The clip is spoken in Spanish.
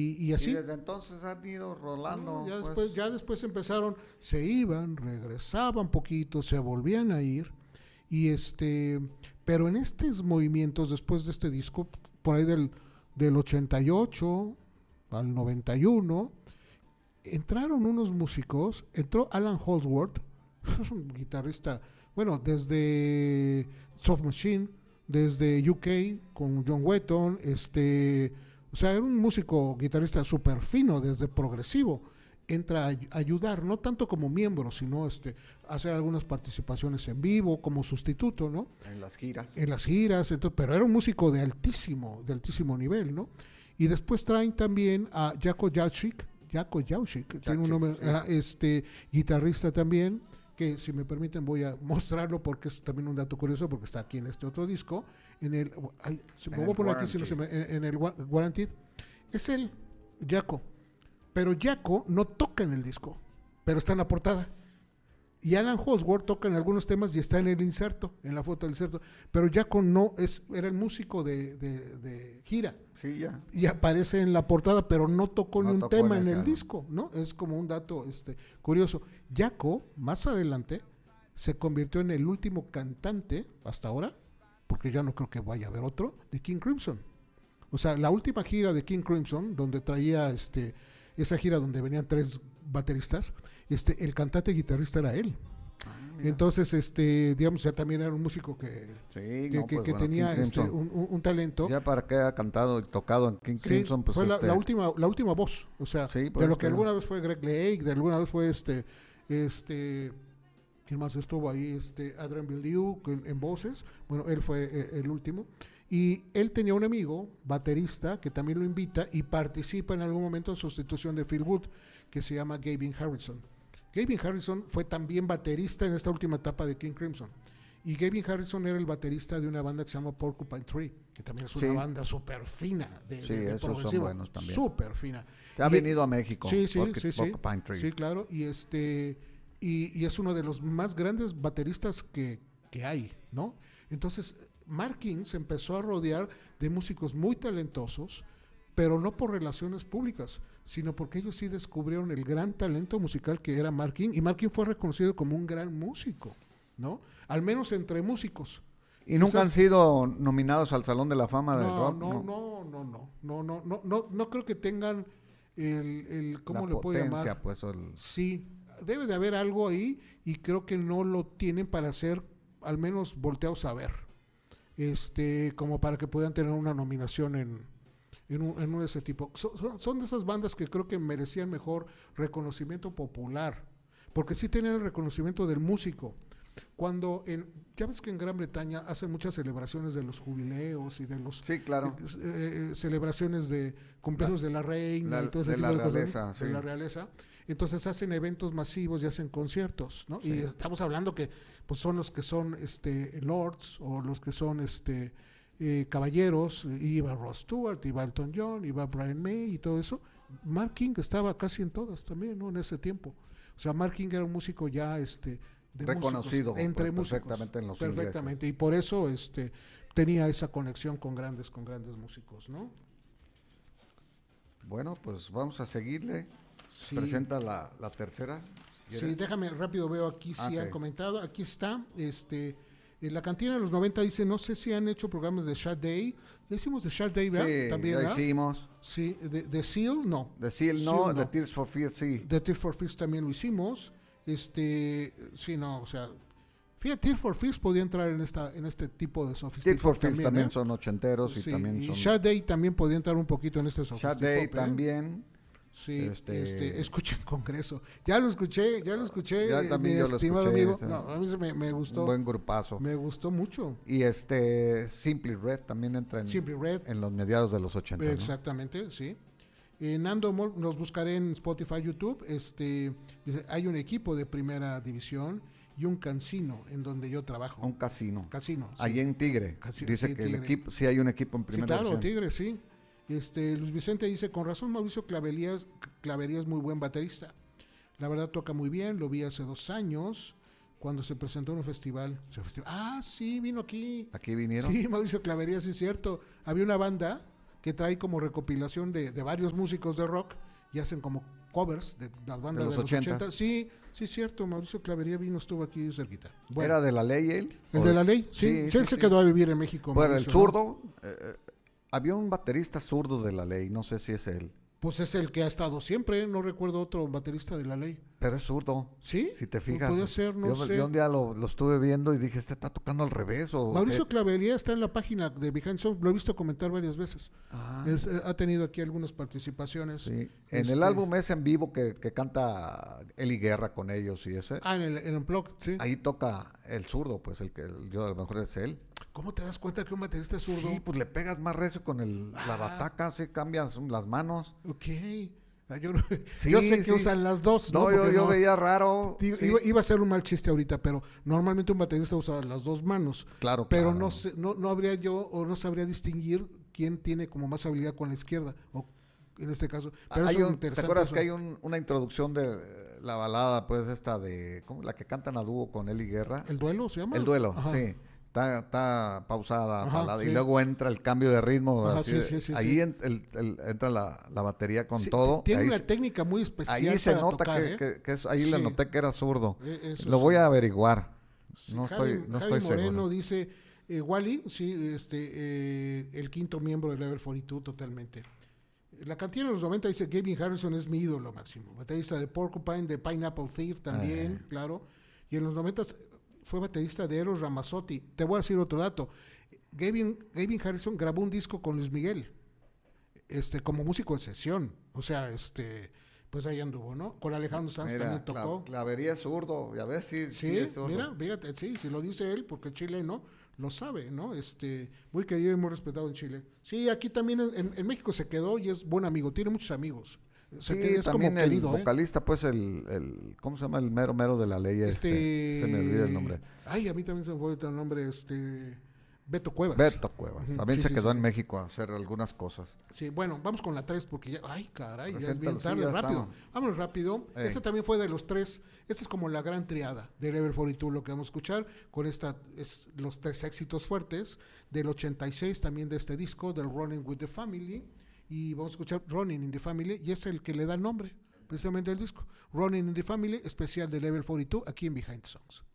y así. Y desde entonces han ido rolando. No, ya después empezaron, se iban, regresaban poquito, se volvían a ir. Y pero en estos movimientos, después de este disco, por ahí del 88 al 91, entraron unos músicos, entró Alan Holdsworth, es un guitarrista, bueno, desde Soft Machine, desde UK con John Wetton, o sea, era un músico guitarrista súper fino, desde progresivo. Entra a ayudar, no tanto como miembro, sino hacer algunas participaciones en vivo como sustituto, ¿no? En las giras. En las giras, entonces, pero era un músico de altísimo nivel, ¿no? Y después traen también a Jaco Jauschik, tiene un nombre, sí. Guitarrista también, que si me permiten voy a mostrarlo porque es también un dato curioso, porque está aquí en este otro disco, en el Warranted, es él, Jaco. Pero Jaco no toca en el disco, pero está en la portada. Y Alan Holdsworth toca en algunos temas y está en el inserto, en la foto del inserto. Pero Jaco era el músico de gira. Sí, ya. Y aparece en la portada, pero no tocó ni un tema en el álbum. disco, ¿no? Es como un dato curioso. Jaco, más adelante, se convirtió en el último cantante, hasta ahora, porque ya no creo que vaya a haber otro, de King Crimson. O sea, la última gira de King Crimson, donde traía esa gira donde venían 3 bateristas, el cantante guitarrista era él. Entonces, digamos, ya también era un músico que tenía un talento. Ya para que haya cantado y tocado en King Crimson, pues fue la última voz, o sea, sí, de lo que alguna vez fue Greg Lake, de alguna vez fue ¿quién más estuvo ahí? Adrian Belew en voces. Bueno, él fue el último. Y él tenía un amigo, baterista, que también lo invita y participa en algún momento en sustitución de Phil Wood, que se llama Gavin Harrison. Gavin Harrison fue también baterista en esta última etapa de King Crimson. Y Gavin Harrison era el baterista de una banda que se llama Porcupine Tree, que también es una banda súper fina. De esos son buenos también. Súper fina. Ha venido a México. Sí. Porcupine Tree. Sí, claro. Y y es uno de los más grandes bateristas que hay, ¿no? Entonces, Mark King se empezó a rodear de músicos muy talentosos, pero no por relaciones públicas, sino porque ellos sí descubrieron el gran talento musical que era Mark King, y Mark King fue reconocido como un gran músico, ¿no? Al menos entre músicos. ¿Y nunca han sido nominados al Salón de la Fama del Rock? No creo que tengan ¿cómo le puedo llamar? Pues, sí, debe de haber algo ahí, y creo que no lo tienen para ser al menos volteados a ver, como para que puedan tener una nominación en uno de ese tipo. Son de esas bandas que creo que merecían mejor reconocimiento popular, porque sí tienen el reconocimiento del músico. Ya ves que en Gran Bretaña hacen muchas celebraciones de los jubileos y de los celebraciones de cumpleaños de la reina y todo ese tipo de cosas, de la realeza. Entonces hacen eventos masivos y hacen conciertos, ¿no? Sí. Y estamos hablando que pues son los que son lords, o los que son caballeros. Iba Ross Stewart, iba Elton John, iba Brian May y todo eso. Mark King estaba casi en todas también, ¿no? En ese tiempo. O sea, Mark King era un músico ya reconocido músicos, entre músicos, perfectamente en los perfectamente ingleses. Y por eso tenía esa conexión con grandes músicos, ¿no? Bueno, pues vamos a seguirle. Sí. Presenta la tercera. Sí, déjame rápido, veo aquí si han comentado. Aquí está, en la cantina de los 90 dice, no sé si han hecho programas de Shad Day. Ya hicimos de Shad Day, ¿verdad? Sí, también, ya ¿verdad? hicimos. Sí, de Seal, no. De Seal no, de Tears for Fears sí. De Tears for Fears también lo hicimos. Sí, no, o sea, fíjate, Tears for Fears podía entrar en este tipo de sofisticado. Tears for Fears también son ochenteros y también son... Shad Day también podía entrar un poquito en este sofisticado. Shad Day también. Sí, escuchen Congreso. Ya lo escuché, ya también yo estimado lo escuché, amigo. No, a mí me gustó. Un buen grupazo. Me gustó mucho. Y Simply Red también entra en los mediados de los 80. Exactamente, ¿no? Sí. Nando Moll, los buscaré en Spotify, YouTube. Hay un equipo de primera división y un casino en donde yo trabajo. Un casino. Casino. Sí. Allí en Tigre. Dice que Tigre. El equipo, sí hay un equipo en primera división. Tigre, sí. Luis Vicente dice, con razón Mauricio Clavería es muy buen baterista. La verdad toca muy bien, lo vi hace 2 años cuando se presentó en un festival. Ah, sí, vino aquí. ¿Aquí vinieron? Sí, Mauricio Clavería, sí es cierto. Había una banda que trae como recopilación de varios músicos de rock y hacen como covers de las bandas de los 80. Sí, cierto, Mauricio Clavería estuvo aquí cerquita. Bueno, ¿era de La Ley él? ¿El de La Ley? Sí, él se quedó a vivir en México. Bueno, Mauricio, el zurdo, ¿no? Había un baterista zurdo de La Ley, no sé si es él. Pues es el que ha estado siempre, no recuerdo otro baterista de La Ley. Pero es zurdo. ¿Sí? Si te fijas. Puede ser, no sé. Yo un día lo estuve viendo y dije, está tocando al revés. Mauricio Clavería está en la página de Behind Songs, lo he visto comentar varias veces. Ha tenido aquí algunas participaciones. Sí. En el álbum es en vivo que canta Eli Guerra con ellos y ese. En el Unplugged, sí. Ahí toca el zurdo, pues yo a lo mejor es él. ¿Cómo te das cuenta que un baterista es zurdo? Sí, pues le pegas más recio con la bataca, así cambias las manos. Ok. Yo sé que usan las dos. No, yo veía raro. Iba a ser un mal chiste ahorita, pero normalmente un baterista usa las dos manos. Claro. Pero no habría no sabría distinguir quién tiene como más habilidad con la izquierda, o en este caso. Pero ¿te acuerdas que hay una introducción de la balada, pues esta de, ¿cómo? La que cantan a dúo con Eli Guerra? ¿El duelo se llama? El duelo, ajá. Sí. Está pausada, balada, y luego entra el cambio de ritmo. Así, ahí entra la batería con todo. Tiene una técnica muy especial. Ahí se nota tocar, que ahí le noté que era zurdo. Lo voy a averiguar. No estoy seguro. Moreno dice, Wally, sí, el quinto miembro de Level 42 totalmente. La cantina de los 90 dice, Gavin Harrison es mi ídolo máximo. Baterista de Porcupine, de Pineapple Thief también, claro. Y en los 90 fue baterista de Eros Ramazzotti. Te voy a decir otro dato. Gavin Harrison grabó un disco con Luis Miguel, como músico de sesión. O sea, pues ahí anduvo, ¿no? Con Alejandro Sanz también tocó. Clavería es zurdo, ya ves, sí es zurdo. Mira, fíjate, sí, si lo dice él, porque Chile no, lo sabe, ¿no? Muy querido y muy respetado en Chile. Sí, aquí también en México se quedó y es buen amigo, tiene muchos amigos. Sí, es también como querido, el vocalista, pues ¿cómo se llama? El mero de La Ley, se me olvida el nombre. Ay, a mí también se me fue el nombre, Beto Cuevas. También se quedó en México a hacer algunas cosas. Sí, bueno, vamos con la 3 porque ya, ay, caray, ya es bien tarde, rápido. Vámonos rápido. Esta también fue de los 3, esta es como la gran triada de Level 42, lo que vamos a escuchar. Con los 3 éxitos fuertes del 86 también de este disco, del Running with the Family. Y vamos a escuchar Running in the Family, y es el que le da el nombre precisamente al disco. Running in the Family, especial de Level 42, aquí en Behind Songs.